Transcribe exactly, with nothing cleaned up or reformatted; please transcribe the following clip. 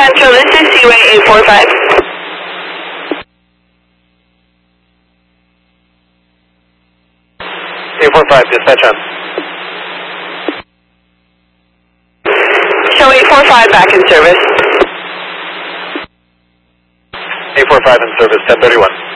Central, this is Seaway eight four five. eight four five, dispatch on. Show eight four five back in service. eight four five in service, ten thirty-one.